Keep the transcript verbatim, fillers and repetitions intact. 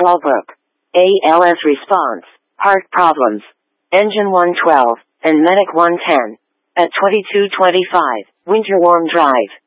Fallbrook. A L S response, heart problems. Engine one twelve, and Medic one ten. At twenty-two twenty-five, Winter Warm Drive.